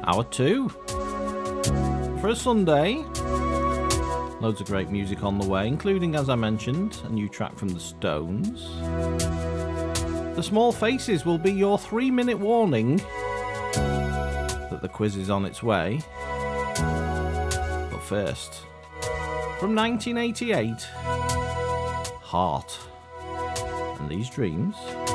Hour 2. For a Sunday, loads of great music on the way, including, as I mentioned, a new track from the Stones. The Small Faces will be your 3-minute warning that the quiz is on its way. But first, from 1988, Heart and These Dreams.